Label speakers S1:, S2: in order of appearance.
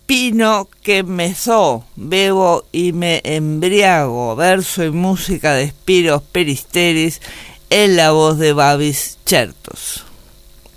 S1: Pino que mesó, bebo y me embriago, verso y música de Spiros Peristeris en la voz de Babis Chertos.